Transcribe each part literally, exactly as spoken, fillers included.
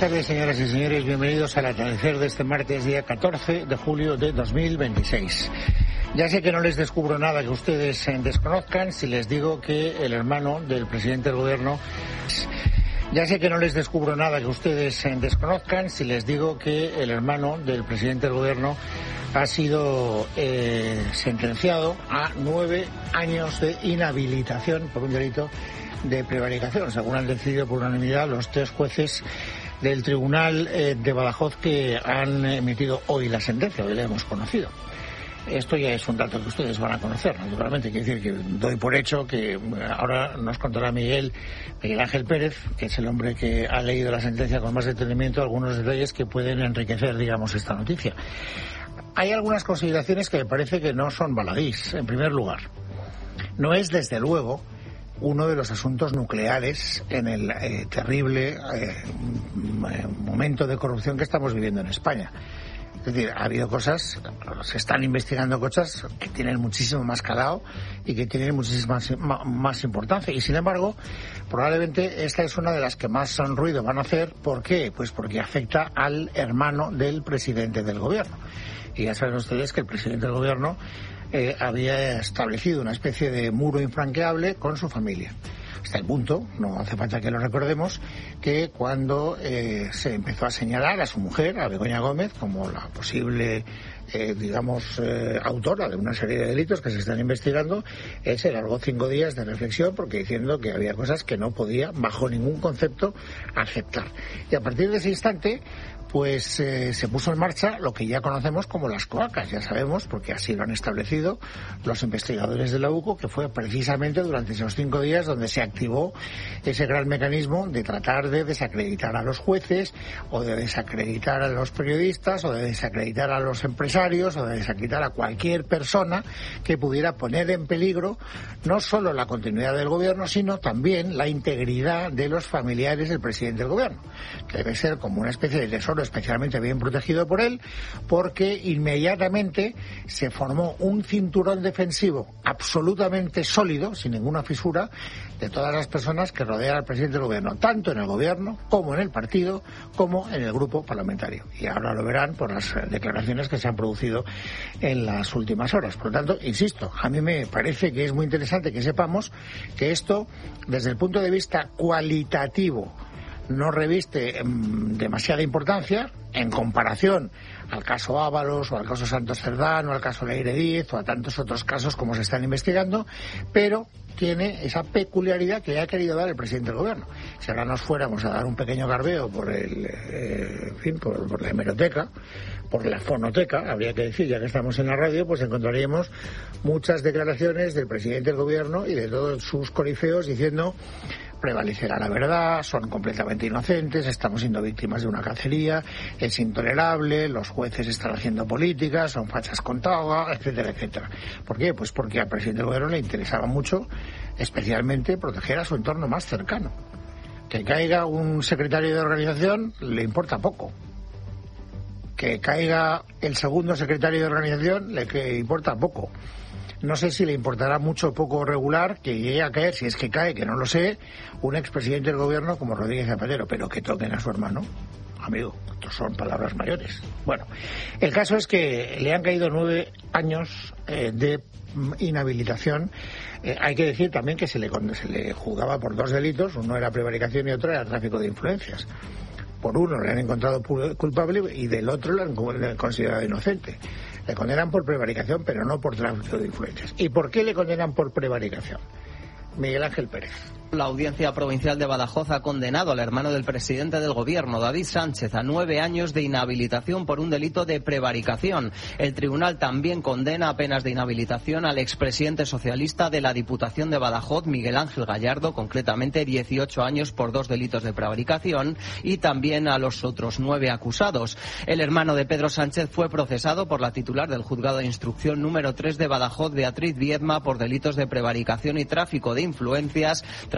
tardes, señoras y señores. Bienvenidos al atardecer de este martes, día catorce de julio de dos mil veintiséis. Ya sé que no les descubro nada que ustedes desconozcan si les digo que el hermano del presidente del gobierno... Ya sé que no les descubro nada que ustedes desconozcan si les digo que el hermano del presidente del gobierno ha sido eh, sentenciado a nueve años de inhabilitación por un delito de prevaricación, según han decidido por unanimidad los tres jueces del Tribunal eh, de Badajoz que han emitido hoy la sentencia, hoy la hemos conocido. Esto ya es un dato que ustedes van a conocer, naturalmente. Quiere decir que doy por hecho que ahora nos contará Miguel, Miguel Ángel Pérez, que es el hombre que ha leído la sentencia con más detenimiento, algunos detalles que pueden enriquecer, digamos, esta noticia. Hay algunas consideraciones que me parece que no son baladís. En primer lugar, no es desde luego uno de los asuntos nucleares en el eh, terrible eh, momento de corrupción que estamos viviendo en España. Es decir, ha habido cosas, se están investigando cosas que tienen muchísimo más calado y que tienen muchísima más, más importancia. Y sin embargo, probablemente esta es una de las que más ruido van a hacer. ¿Por qué? Pues porque afecta al hermano del presidente del gobierno. Y ya saben ustedes que el presidente del gobierno eh, había establecido una especie de muro infranqueable con su familia. Hasta el punto, no hace falta que lo recordemos, que cuando eh, se empezó a señalar a su mujer, a Begoña Gómez, como la posible, eh, digamos, eh, autora de una serie de delitos que se están investigando, él se largó cinco días de reflexión porque diciendo que había cosas que no podía, bajo ningún concepto, aceptar. Y a partir de ese instante, pues eh, se puso en marcha lo que ya conocemos como las cloacas, ya sabemos, porque así lo han establecido los investigadores de la U C O, que fue precisamente durante esos cinco días donde se activó ese gran mecanismo de tratar de desacreditar a los jueces, o de desacreditar a los periodistas, o de desacreditar a los empresarios, o de desacreditar a cualquier persona que pudiera poner en peligro no solo la continuidad del gobierno, sino también la integridad de los familiares del presidente del gobierno, que debe ser como una especie de tesoro especialmente bien protegido por él, porque inmediatamente se formó un cinturón defensivo absolutamente sólido, sin ninguna fisura, de todas las personas que rodean al presidente del gobierno, tanto en el gobierno, como en el partido, como en el grupo parlamentario. Y ahora lo verán por las declaraciones que se han producido en las últimas horas. Por lo tanto, insisto, a mí me parece que es muy interesante que sepamos que esto, desde el punto de vista cualitativo, no reviste um, demasiada importancia en comparación al caso Ábalos o al caso Santos Cerdán o al caso Leire Díez o a tantos otros casos como se están investigando, pero tiene esa peculiaridad que ha querido dar el presidente del gobierno. Si ahora nos fuéramos a dar un pequeño garbeo por el, eh, en fin, por, por la hemeroteca, por la fonoteca, habría que decir, ya que estamos en la radio, pues encontraríamos muchas declaraciones del presidente del gobierno y de todos sus corifeos diciendo: prevalecerá la verdad, son completamente inocentes, estamos siendo víctimas de una cacería, es intolerable, los jueces están haciendo política, son fachas con toga, etcétera, etcétera. ¿Por qué? Pues porque al presidente del gobierno le interesaba mucho, especialmente, proteger a su entorno más cercano. Que caiga un secretario de organización le importa poco. Que caiga el segundo secretario de organización le importa poco. No sé si le importará mucho o poco regular que llegue a caer, si es que cae, que no lo sé, un expresidente del gobierno como Rodríguez Zapatero, pero que toquen a su hermano. Amigo, estos son palabras mayores. Bueno, el caso es que le han caído nueve años eh, de inhabilitación. Eh, hay que decir también que se le, se le juzgaba por dos delitos, uno era prevaricación y otro era tráfico de influencias. Por uno le han encontrado culpable y del otro le han considerado inocente. Le condenan por prevaricación, pero no por tráfico de influencias. ¿Y por qué le condenan por prevaricación? Miguel Ángel Pérez. La Audiencia Provincial de Badajoz ha condenado al hermano del presidente del gobierno, David Sánchez, a nueve años de inhabilitación por un delito de prevaricación. El tribunal también condena a penas de inhabilitación al expresidente socialista de la Diputación de Badajoz, Miguel Ángel Gallardo, concretamente dieciocho años por dos delitos de prevaricación, y también a los otros nueve acusados. El hermano de Pedro Sánchez fue procesado por la titular del Juzgado de Instrucción número tres de Badajoz, Beatriz Viedma, por delitos de prevaricación y tráfico de influencias, tras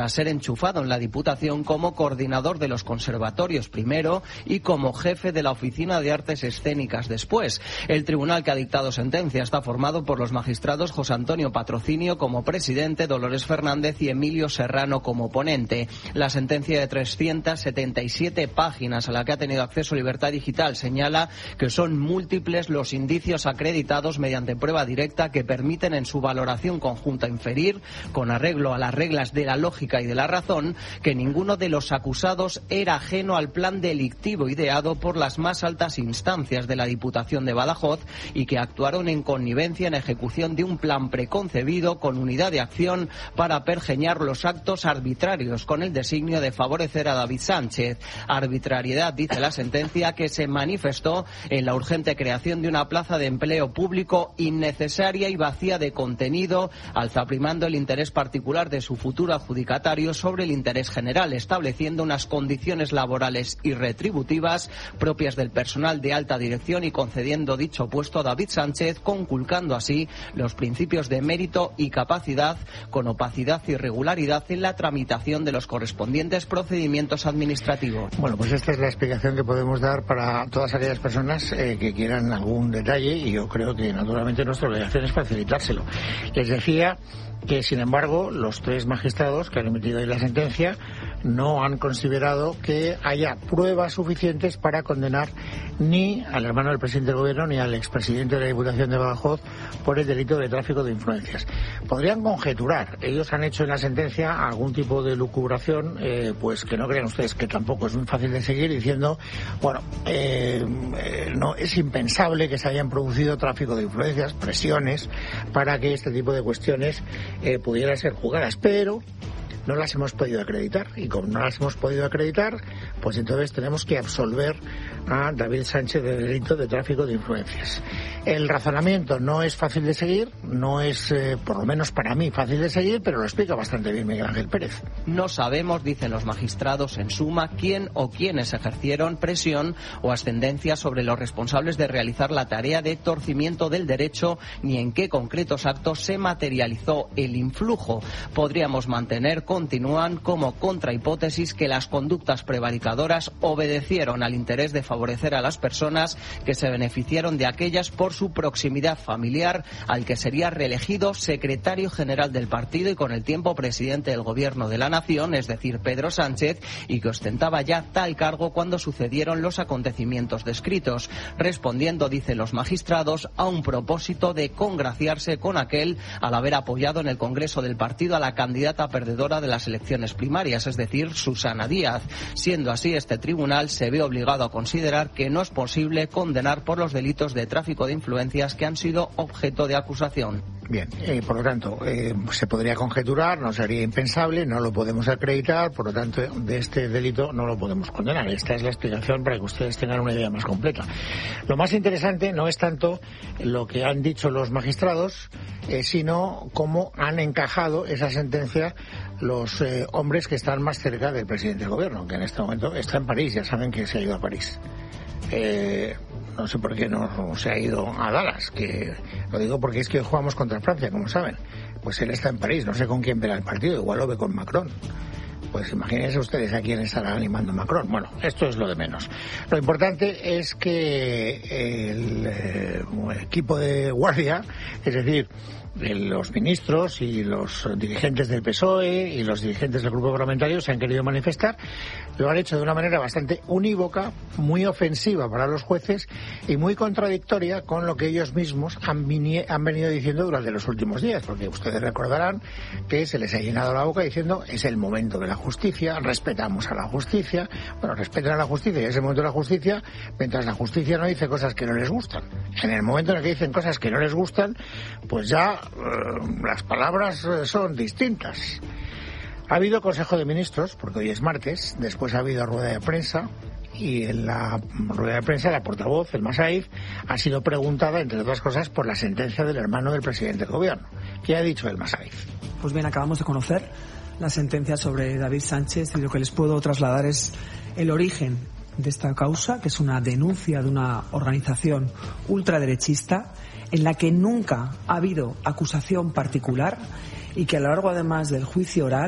tras ser enchufado en la Diputación como coordinador de los conservatorios primero y como jefe de la Oficina de Artes Escénicas después. El tribunal que ha dictado sentencia está formado por los magistrados José Antonio Patrocinio como presidente, Dolores Fernández y Emilio Serrano como ponente. La sentencia de trescientas setenta y siete páginas a la que ha tenido acceso Libertad Digital señala que son múltiples los indicios acreditados mediante prueba directa que permiten en su valoración conjunta inferir, con arreglo a las reglas de la lógica y de la razón, que ninguno de los acusados era ajeno al plan delictivo ideado por las más altas instancias de la Diputación de Badajoz y que actuaron en connivencia en ejecución de un plan preconcebido con unidad de acción para pergeñar los actos arbitrarios con el designio de favorecer a David Sánchez. Arbitrariedad, dice la sentencia, que se manifestó en la urgente creación de una plaza de empleo público innecesaria y vacía de contenido, alzaprimando el interés particular de su futuro adjudicatario sobre el interés general, estableciendo unas condiciones laborales y retributivas propias del personal de alta dirección y concediendo dicho puesto a David Sánchez, conculcando así los principios de mérito y capacidad, con opacidad y irregularidad en la tramitación de los correspondientes procedimientos administrativos. Bueno, pues esta es la explicación que podemos dar para todas aquellas personas eh, que quieran algún detalle, y yo creo que naturalmente nuestra obligación es facilitárselo. Les decía que, sin embargo, los tres magistrados que han emitido ahí la sentencia no han considerado que haya pruebas suficientes para condenar ni al hermano del presidente del gobierno ni al expresidente de la Diputación de Badajoz por el delito de tráfico de influencias. Podrían conjeturar, ellos han hecho en la sentencia algún tipo de lucubración, eh, pues que no crean ustedes que tampoco es muy fácil de seguir, diciendo, bueno, eh, eh, no es impensable que se hayan producido tráfico de influencias, presiones, para que este tipo de cuestiones eh, pudieran ser juzgadas, pero no las hemos podido acreditar, y como no las hemos podido acreditar, pues entonces tenemos que absolver a David Sánchez de delito de tráfico de influencias. El razonamiento no es fácil de seguir, no es, eh, por lo menos para mí, fácil de seguir, pero lo explica bastante bien Miguel Ángel Pérez. No sabemos, dicen los magistrados, en suma, quién o quiénes ejercieron presión o ascendencia sobre los responsables de realizar la tarea de torcimiento del derecho, ni en qué concretos actos se materializó el influjo. Podríamos mantener con Continúan como contrahipótesis que las conductas prevaricadoras obedecieron al interés de favorecer a las personas que se beneficiaron de aquellas por su proximidad familiar al que sería reelegido secretario general del partido y con el tiempo presidente del Gobierno de la Nación, es decir, Pedro Sánchez, y que ostentaba ya tal cargo cuando sucedieron los acontecimientos descritos, respondiendo, dicen los magistrados, a un propósito de congraciarse con aquel al haber apoyado en el Congreso del partido a la candidata perdedora de las elecciones primarias, es decir, Susana Díaz. Siendo así, este tribunal se ve obligado a considerar que no es posible condenar por los delitos de tráfico de influencias que han sido objeto de acusación. Bien, eh, por lo tanto, eh, se podría conjeturar, no sería impensable, no lo podemos acreditar, por lo tanto, de este delito no lo podemos condenar. Esta es la explicación para que ustedes tengan una idea más completa. Lo más interesante no es tanto lo que han dicho los magistrados, eh, sino cómo han encajado esa sentencia los eh, hombres que están más cerca del presidente del gobierno, que en este momento está en París, ya saben que se ha ido a París. Eh, no sé por qué no se ha ido a Dallas, que lo digo porque es que jugamos contra Francia, como saben. Pues él está en París, no sé con quién verá el partido, igual lo ve con Macron. Pues imagínense ustedes a quién estará animando Macron. Bueno, esto es lo de menos. Lo importante es que el eh, equipo de guardia, es decir, los ministros y los dirigentes del P S O E y los dirigentes del grupo parlamentario se han querido manifestar. Lo han hecho de una manera bastante unívoca, muy ofensiva para los jueces y muy contradictoria con lo que ellos mismos han, han venido diciendo durante los últimos días, porque ustedes recordarán que se les ha llenado la boca diciendo es el momento de la justicia, respetamos a la justicia. Bueno, respetan a la justicia y es el momento de la justicia mientras la justicia no dice cosas que no les gustan. En el momento en el que dicen cosas que no les gustan, pues ya las palabras son distintas. Ha habido Consejo de Ministros, porque hoy es martes, después ha habido rueda de prensa, y en la rueda de prensa la portavoz, el Massaif, ha sido preguntada, entre otras cosas, por la sentencia del hermano del presidente del gobierno. ¿Qué ha dicho el Massaif? Pues bien, acabamos de conocer la sentencia sobre David Sánchez y lo que les puedo trasladar es el origen de esta causa, que es una denuncia de una organización ultraderechista en la que nunca ha habido acusación particular y que a lo largo además del juicio oral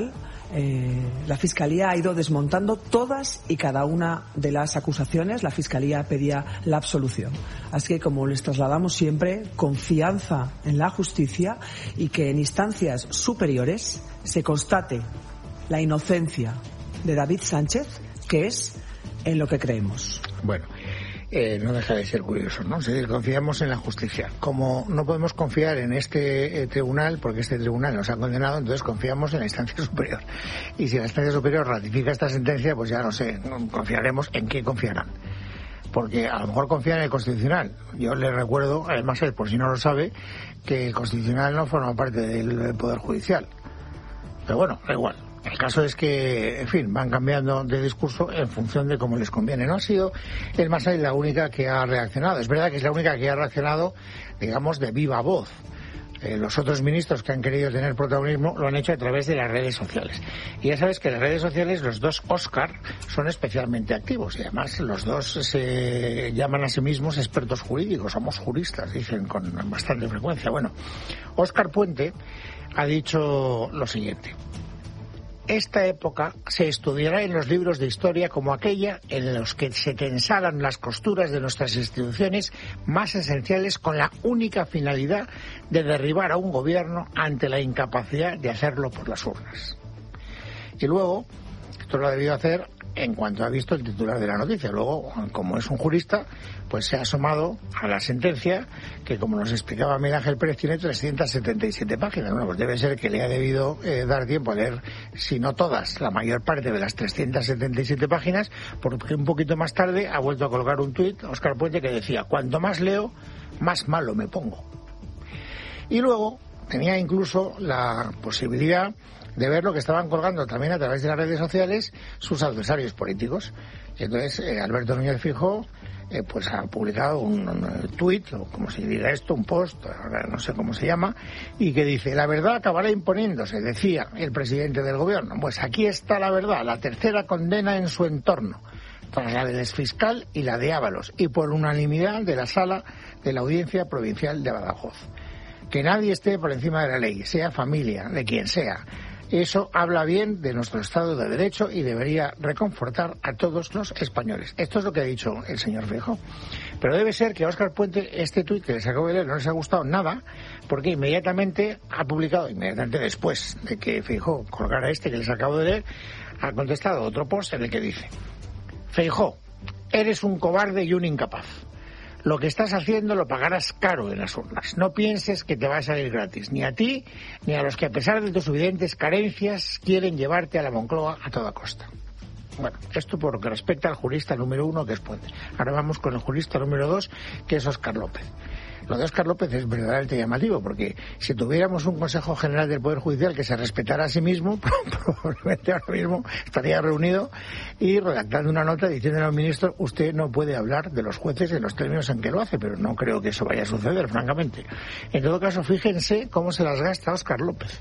Eh, la Fiscalía ha ido desmontando todas y cada una de las acusaciones. La Fiscalía pedía la absolución. Así que, como les trasladamos siempre, confianza en la justicia y que en instancias superiores se constate la inocencia de David Sánchez, que es en lo que creemos. Bueno, eh, no deja de ser curioso, ¿no? Si confiamos en la justicia. Como no podemos confiar en este eh, tribunal, porque este tribunal nos ha condenado, entonces confiamos en la instancia superior. Y si la instancia superior ratifica esta sentencia, pues ya no sé, confiaremos en qué confiarán. Porque a lo mejor confían en el Constitucional. Yo les recuerdo, además, por si no lo sabe, que el Constitucional no forma parte del Poder Judicial. Pero bueno, da igual. El caso es que, en fin, van cambiando de discurso en función de cómo les conviene. No ha sido el Masai la única que ha reaccionado. Es verdad que es la única que ha reaccionado, digamos, de viva voz. Eh, los otros ministros que han querido tener protagonismo lo han hecho a través de las redes sociales. Y ya sabes que en las redes sociales los dos Óscar son especialmente activos y además los dos se llaman a sí mismos expertos jurídicos, somos juristas, dicen con bastante frecuencia. Bueno, Óscar Puente ha dicho lo siguiente: esta época se estudiará en los libros de historia como aquella en los que se tensaran las costuras de nuestras instituciones más esenciales con la única finalidad de derribar a un gobierno ante la incapacidad de hacerlo por las urnas. Y luego, esto lo ha debido hacer en cuanto ha visto el titular de la noticia. Luego, como es un jurista, pues se ha asomado a la sentencia que, como nos explicaba Miguel Ángel Pérez, tiene trescientas setenta y siete páginas. Bueno, pues debe ser que le ha debido eh, dar tiempo a leer, si no todas, la mayor parte de las trescientas setenta y siete páginas, porque un poquito más tarde ha vuelto a colgar un tuit, Óscar Puente, que decía: cuanto más leo, más malo me pongo. Y luego tenía incluso la posibilidad de ver lo que estaban colgando también a través de las redes sociales sus adversarios políticos. Y entonces eh, Alberto Núñez Feijóo eh, pues ha publicado un, un tuit, o como se diga esto, un post, ahora no sé cómo se llama, y que dice: la verdad acabará imponiéndose, decía el presidente del gobierno. Pues aquí está la verdad, la tercera condena en su entorno, tras la del exfiscal y la de Ábalos, y por unanimidad de la sala de la Audiencia Provincial de Badajoz. Que nadie esté por encima de la ley, sea familia, de quien sea. Eso habla bien de nuestro Estado de Derecho y debería reconfortar a todos los españoles. Esto es lo que ha dicho el señor Feijóo. Pero debe ser que a Óscar Puente este tuit que les acabo de leer no les ha gustado nada, porque inmediatamente ha publicado, inmediatamente después de que Feijóo colgara este que les acabo de leer, ha contestado otro post en el que dice: Feijóo, eres un cobarde y un incapaz. Lo que estás haciendo lo pagarás caro en las urnas. No pienses que te va a salir gratis, ni a ti, ni a los que a pesar de tus evidentes carencias quieren llevarte a la Moncloa a toda costa. Bueno, esto por lo que respecta al jurista número uno, que es Puente. Ahora vamos con el jurista número dos, que es Óscar López. Lo de Óscar López es verdaderamente llamativo, porque si tuviéramos un Consejo General del Poder Judicial que se respetara a sí mismo, probablemente ahora mismo estaría reunido y redactando una nota diciendo al ministro: usted no puede hablar de los jueces en los términos en que lo hace, pero no creo que eso vaya a suceder, francamente. En todo caso, fíjense cómo se las gasta Óscar López.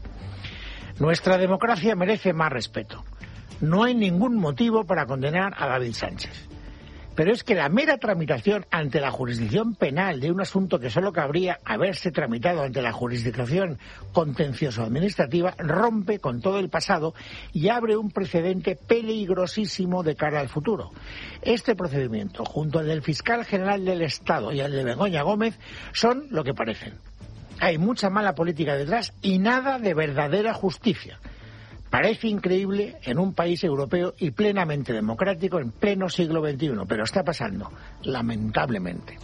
Nuestra democracia merece más respeto. No hay ningún motivo para condenar a David Sánchez. Pero es que la mera tramitación ante la jurisdicción penal de un asunto que solo cabría haberse tramitado ante la jurisdicción contencioso-administrativa rompe con todo el pasado y abre un precedente peligrosísimo de cara al futuro. Este procedimiento, junto al del fiscal general del Estado y al de Begoña Gómez, son lo que parecen. Hay mucha mala política detrás y nada de verdadera justicia. Parece increíble en un país europeo y plenamente democrático en pleno siglo veintiuno, pero está pasando, lamentablemente.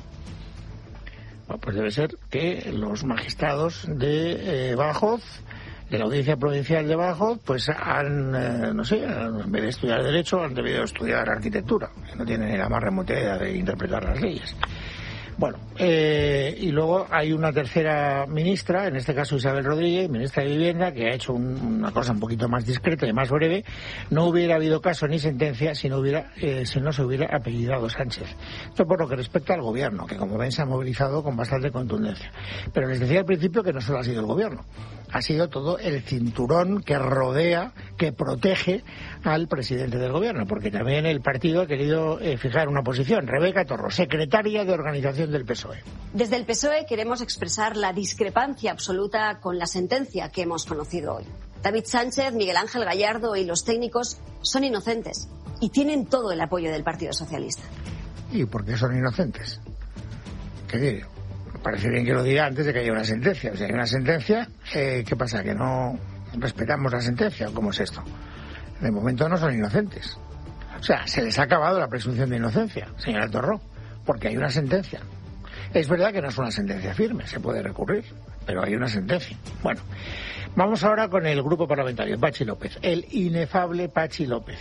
Bueno, pues debe ser que los magistrados de eh, Badajoz, de la Audiencia Provincial de Badajoz, pues han, eh, no sé, en vez de estudiar Derecho, han debido estudiar Arquitectura, que no tienen ni la más remota idea de interpretar las leyes. Bueno, eh, y luego hay una tercera ministra, en este caso Isabel Rodríguez, ministra de Vivienda, que ha hecho un, una cosa un poquito más discreta y más breve. No hubiera habido caso ni sentencia si no hubiera, eh, si no se hubiera apellidado Sánchez. Esto por lo que respecta al gobierno, que como ven se ha movilizado con bastante contundencia. Pero les decía al principio que no solo ha sido el gobierno, ha sido todo el cinturón que rodea, que protege al presidente del gobierno, porque también el partido ha querido eh, fijar una posición. Rebeca Torro, secretaria de Organización del P S O E. Desde el P S O E queremos expresar la discrepancia absoluta con la sentencia que hemos conocido hoy. David Sánchez, Miguel Ángel Gallardo y los técnicos son inocentes y tienen todo el apoyo del Partido Socialista. ¿Y por qué son inocentes? ¿Qué digo? Me parece bien que lo diga antes de que haya una sentencia. O sea, hay una sentencia, eh, ¿qué pasa? ¿Que no respetamos la sentencia? ¿Cómo es esto? De momento no son inocentes. O sea, se les ha acabado la presunción de inocencia, señora Torró, porque hay una sentencia. Es verdad que no es una sentencia firme, se puede recurrir, pero hay una sentencia. Bueno, vamos ahora con el grupo parlamentario, Pachi López, el inefable Pachi López.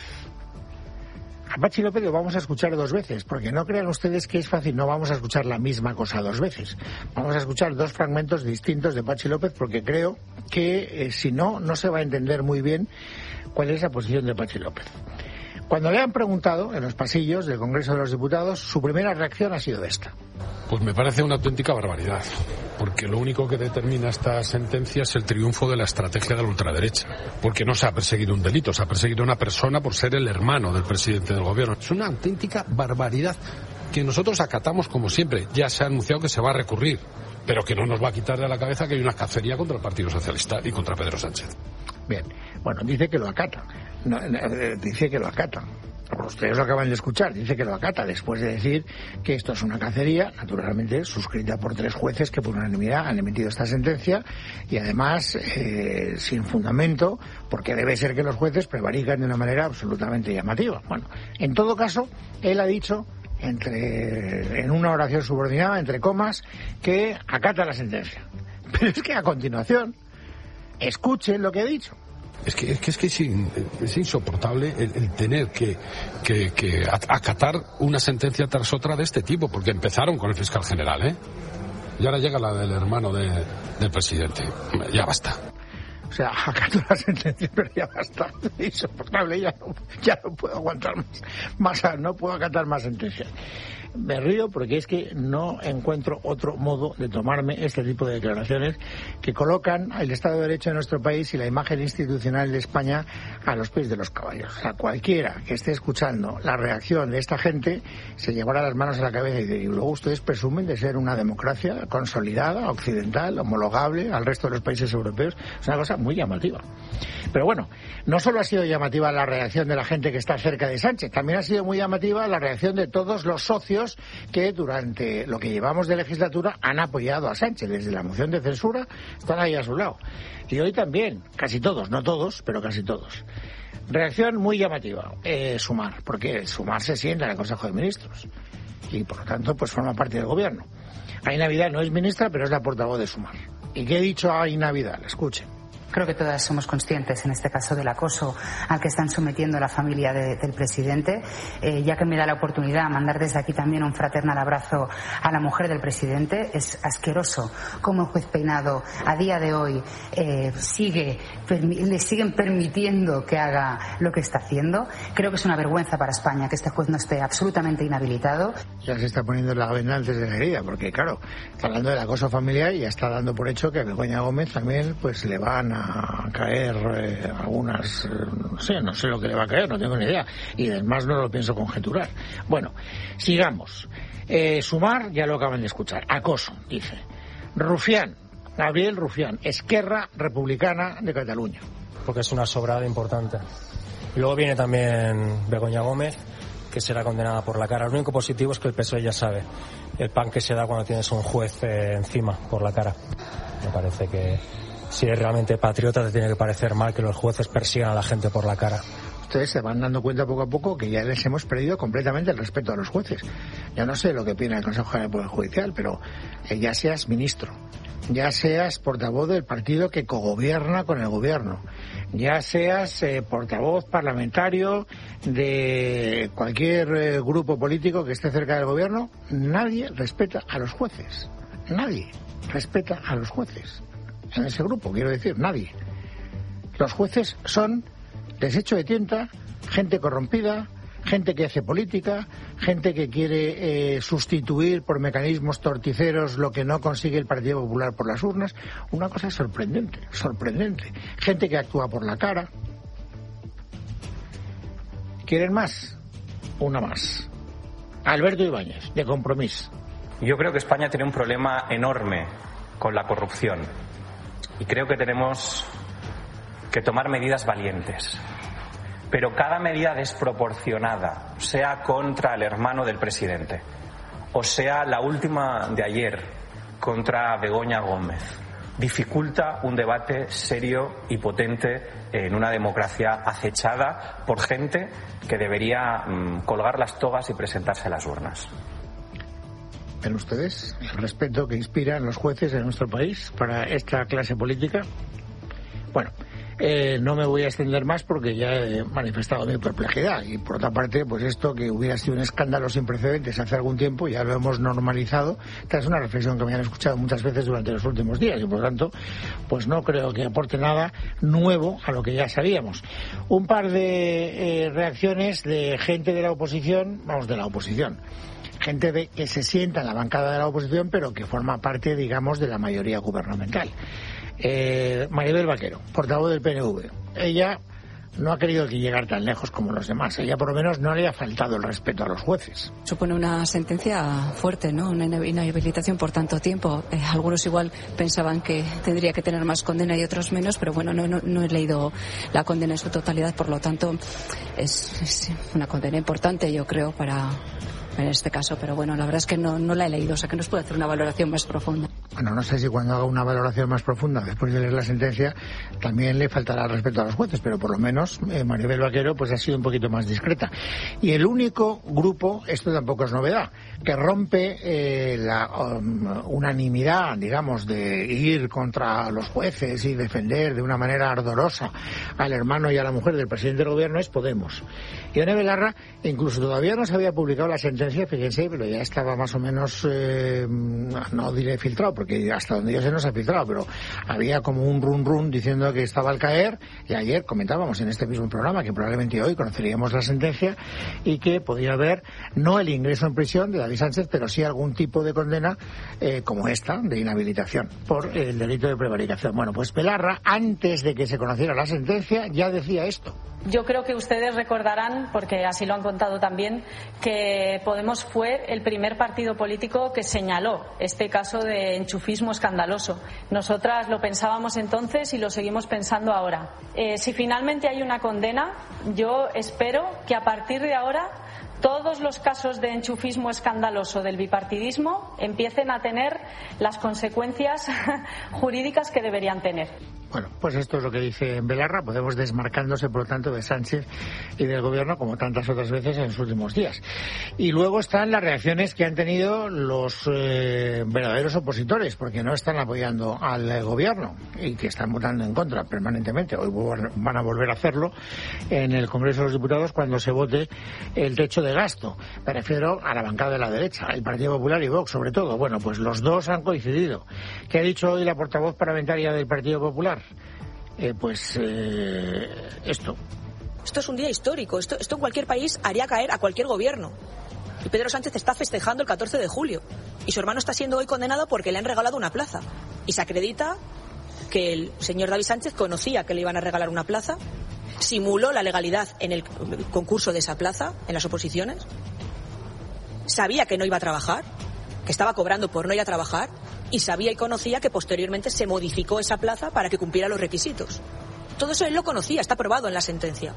A Pachi López lo vamos a escuchar dos veces, porque no crean ustedes que es fácil, no vamos a escuchar la misma cosa dos veces. Vamos a escuchar dos fragmentos distintos de Pachi López, porque creo que eh, si no, no se va a entender muy bien cuál es la posición de Pachi López. Cuando le han preguntado en los pasillos del Congreso de los Diputados, su primera reacción ha sido esta. Pues me parece una auténtica barbaridad, porque lo único que determina esta sentencia es el triunfo de la estrategia de la ultraderecha, porque no se ha perseguido un delito, se ha perseguido a una persona por ser el hermano del presidente del gobierno. Es una auténtica barbaridad que nosotros acatamos como siempre. Ya se ha anunciado que se va a recurrir, pero que no nos va a quitar de la cabeza que hay una cacería contra el Partido Socialista y contra Pedro Sánchez. Bien, bueno, dice que lo acata, no, dice que lo acata. Ustedes lo acaban de escuchar, dice que lo acata después de decir que esto es una cacería, naturalmente suscrita por tres jueces que por unanimidad han emitido esta sentencia y además eh, sin fundamento, porque debe ser que los jueces prevarican de una manera absolutamente llamativa. Bueno, en todo caso, él ha dicho entre en una oración subordinada, entre comas, que acata la sentencia. Pero es que a continuación, escuchen lo que ha dicho. Es que es, que, es, que es, in, es insoportable el, el tener que, que, que acatar una sentencia tras otra de este tipo, porque empezaron con el fiscal general, ¿eh? Y ahora llega la del hermano de, del presidente. Ya basta. O sea, acato la sentencia, pero ya basta. Es insoportable, ya no, ya no puedo aguantar más, más, no puedo acatar más sentencias. Me río porque es que no encuentro otro modo de tomarme este tipo de declaraciones que colocan el Estado de Derecho de nuestro país y la imagen institucional de España a los pies de los caballos. O sea, cualquiera que esté escuchando la reacción de esta gente se llevará las manos a la cabeza y, de, y luego ustedes presumen de ser una democracia consolidada, occidental, homologable al resto de los países europeos. Es una cosa muy llamativa. Pero bueno, no solo ha sido llamativa la reacción de la gente que está cerca de Sánchez, también ha sido muy llamativa la reacción de todos los socios que durante lo que llevamos de legislatura han apoyado a Sánchez. Desde la moción de censura están ahí a su lado. Y hoy también, casi todos, no todos, pero casi todos. Reacción muy llamativa, eh, Sumar, porque Sumar se sienta en el Consejo de Ministros y por lo tanto pues forma parte del gobierno. Aina Vidal no es ministra, pero es la portavoz de Sumar. ¿Y qué he dicho a Aina Vidal? Escuchen. Creo que todas somos conscientes, en este caso, del acoso al que están sometiendo la familia de, del presidente. Eh, ya que me da la oportunidad, mandar desde aquí también un fraternal abrazo a la mujer del presidente. Es asqueroso cómo el juez Peinado, a día de hoy, eh, sigue, le siguen permitiendo que haga lo que está haciendo. Creo que es una vergüenza para España que este juez no esté absolutamente inhabilitado. Ya se está poniendo la venda antes de la herida, porque claro, está hablando del acoso familiar y ya está dando por hecho que a Begoña Gómez también pues le van a a caer eh, algunas, eh, no sé, no sé lo que le va a caer, no tengo ni idea, y además no lo pienso conjeturar. Bueno, sigamos. Eh, Sumar, ya lo acaban de escuchar, acoso, dice. Rufián, Gabriel Rufián, Esquerra Republicana de Cataluña. Porque es una sobrada importante. Y luego viene también Begoña Gómez, que será condenada por la cara. Lo único positivo es que el P S O E ya sabe el pan que se da cuando tienes un juez eh, encima por la cara. Me parece que si eres realmente patriota te tiene que parecer mal que los jueces persigan a la gente por la cara. Ustedes se van dando cuenta poco a poco que ya les hemos perdido completamente el respeto a los jueces. Ya no sé lo que opina el Consejo General del Poder Judicial, pero eh, ya seas ministro, ya seas portavoz del partido que cogobierna con el gobierno, ya seas eh, portavoz parlamentario de cualquier eh, grupo político que esté cerca del gobierno, nadie respeta a los jueces. Nadie respeta a los jueces. En ese grupo, quiero decir, nadie. Los jueces son desecho de tienta, gente corrompida, gente que hace política, gente que quiere eh, sustituir por mecanismos torticeros lo que no consigue el Partido Popular por las urnas. Una cosa sorprendente, sorprendente. Gente que actúa por la cara. ¿Quieren más? Una más. Alberto Ibáñez, de Compromís. Yo creo que España tiene un problema enorme con la corrupción. Y creo que tenemos que tomar medidas valientes. Pero cada medida desproporcionada, sea contra el hermano del presidente, o sea la última de ayer contra Begoña Gómez, dificulta un debate serio y potente en una democracia acechada por gente que debería mmm, colgar las togas y presentarse a las urnas. ¿Ven ustedes el respeto que inspiran los jueces de nuestro país para esta clase política? Bueno, eh, no me voy a extender más porque ya he manifestado mi perplejidad, y por otra parte, pues esto que hubiera sido un escándalo sin precedentes hace algún tiempo ya lo hemos normalizado. Esta es una reflexión que me han escuchado muchas veces durante los últimos días y por lo tanto pues no creo que aporte nada nuevo a lo que ya sabíamos. Un par de eh, reacciones de gente de la oposición, vamos, de la oposición gente de, que se sienta en la bancada de la oposición pero que forma parte, digamos, de la mayoría gubernamental. Eh, Maribel Vaquero, portavoz del P N V. Ella no ha querido que llegar tan lejos como los demás. Ella por lo menos no le ha faltado el respeto a los jueces. Supone una sentencia fuerte, ¿no? Una inhabilitación por tanto tiempo. Eh, algunos igual pensaban que tendría que tener más condena y otros menos, pero bueno, no, no, no he leído la condena en su totalidad, por lo tanto es, es una condena importante, yo creo, para en este caso, pero bueno, la verdad es que no, no la he leído, o sea que nos puede hacer una valoración más profunda. Bueno, no sé si cuando haga una valoración más profunda después de leer la sentencia también le faltará respeto a los jueces, pero por lo menos eh, Maribel Vaquero pues ha sido un poquito más discreta. Y el único grupo, esto tampoco es novedad, que rompe eh, la um, unanimidad, digamos, de ir contra los jueces y defender de una manera ardorosa al hermano y a la mujer del presidente del gobierno es Podemos. Ione Belarra incluso todavía no se había publicado la sentencia, fíjense, pero ya estaba más o menos, eh, no diré filtrado, porque hasta donde yo sé no se ha filtrado, pero había como un run run diciendo que estaba al caer, y ayer comentábamos en este mismo programa que probablemente hoy conoceríamos la sentencia y que podría haber no el ingreso en prisión de David Sánchez, pero sí algún tipo de condena eh, como esta, de inhabilitación por el delito de prevaricación. Bueno, pues Belarra, antes de que se conociera la sentencia, ya decía esto. Yo creo que ustedes recordarán, porque así lo han contado también, que Podemos fue el primer partido político que señaló este caso de enchufismo escandaloso. Nosotras lo pensábamos entonces y lo seguimos pensando ahora. Eh, si finalmente hay una condena, yo espero que a partir de ahora todos los casos de enchufismo escandaloso del bipartidismo empiecen a tener las consecuencias jurídicas que deberían tener. Bueno, pues esto es lo que dice Belarra. Podemos desmarcándose, por lo tanto, de Sánchez y del gobierno como tantas otras veces en los últimos días. Y luego están las reacciones que han tenido los eh, verdaderos opositores, porque no están apoyando al gobierno y que están votando en contra permanentemente. Hoy van a volver a hacerlo en el Congreso de los Diputados cuando se vote el techo de gasto. Me refiero a la bancada de la derecha, el Partido Popular y Vox, sobre todo. Bueno, pues los dos han coincidido. ¿Qué ha dicho hoy la portavoz parlamentaria del Partido Popular? Eh, pues eh, esto. Esto es un día histórico. Esto, esto en cualquier país haría caer a cualquier gobierno. Y Pedro Sánchez está festejando el catorce de julio. Y su hermano está siendo hoy condenado porque le han regalado una plaza. Y se acredita que el señor David Sánchez conocía que le iban a regalar una plaza, simuló la legalidad en el concurso de esa plaza, en las oposiciones, sabía que no iba a trabajar, que estaba cobrando por no ir a trabajar, y sabía y conocía que posteriormente se modificó esa plaza para que cumpliera los requisitos. Todo eso él lo conocía, está probado en la sentencia.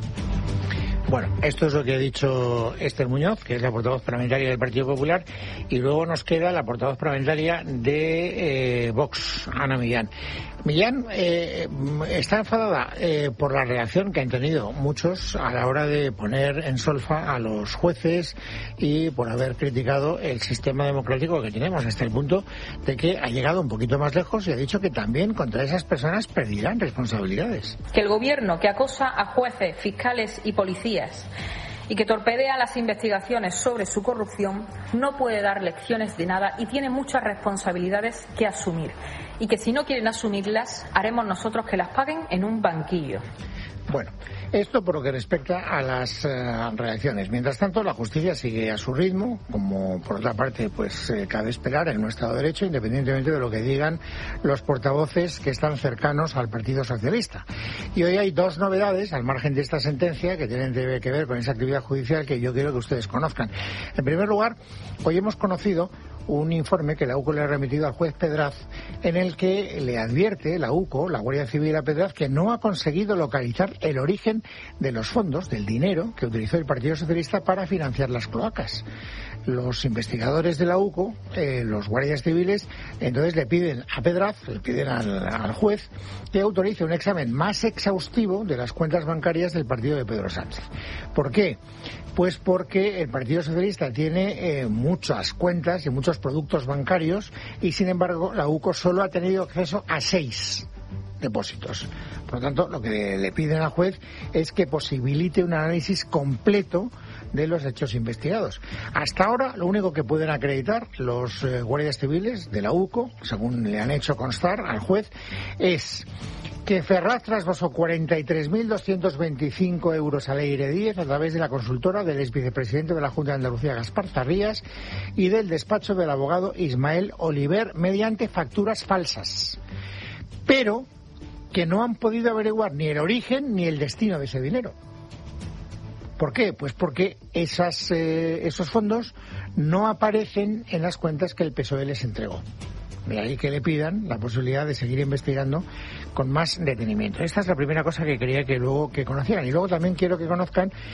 Bueno, esto es lo que ha dicho Esther Muñoz, que es la portavoz parlamentaria del Partido Popular, y luego nos queda la portavoz parlamentaria de eh, Vox, Ana Millán. Millán eh, está enfadada eh, por la reacción que han tenido muchos a la hora de poner en solfa a los jueces y por haber criticado el sistema democrático que tenemos, hasta el punto de que ha llegado un poquito más lejos y ha dicho que también contra esas personas pedirán responsabilidades. Que el gobierno que acosa a jueces, fiscales y policías y que torpedea las investigaciones sobre su corrupción no puede dar lecciones de nada y tiene muchas responsabilidades que asumir, y que si no quieren asumirlas haremos nosotros que las paguen en un banquillo. Bueno, esto por lo que respecta a las uh, reacciones. Mientras tanto, la justicia sigue a su ritmo, como por otra parte, pues eh, cabe esperar en un Estado de Derecho, independientemente de lo que digan los portavoces que están cercanos al Partido Socialista. Y hoy hay dos novedades, al margen de esta sentencia, que tienen que ver con esa actividad judicial que yo quiero que ustedes conozcan. En primer lugar, hoy hemos conocido un informe que la U C O le ha remitido al juez Pedraz, en el que le advierte la U C O, la Guardia Civil a Pedraz, que no ha conseguido localizar el origen de los fondos, del dinero que utilizó el Partido Socialista para financiar las cloacas. Los investigadores de la U C O, eh, los guardias civiles, entonces le piden a Pedraz, le piden al, al juez, que autorice un examen más exhaustivo de las cuentas bancarias del partido de Pedro Sánchez. ¿Por qué? Pues porque el Partido Socialista tiene eh, muchas cuentas y muchos productos bancarios y, sin embargo, la U C O solo ha tenido acceso a seis depósitos. Por lo tanto, lo que le piden al juez es que posibilite un análisis completo de los hechos investigados. Hasta ahora, lo único que pueden acreditar los eh, guardias civiles de la U C O, según le han hecho constar al juez, es que Ferraz trasvasó cuarenta y tres mil doscientos veinticinco euros a Leire Díez a través de la consultora del exvicepresidente de la Junta de Andalucía, Gaspar Zarrías, y del despacho del abogado Ismael Oliver mediante facturas falsas. Pero que no han podido averiguar ni el origen ni el destino de ese dinero. ¿Por qué? Pues porque esas, eh, esos fondos no aparecen en las cuentas que el P S O E les entregó. De ahí que le pidan la posibilidad de seguir investigando con más detenimiento. Esta es la primera cosa que quería que luego que conocieran. Y luego también quiero que conozcan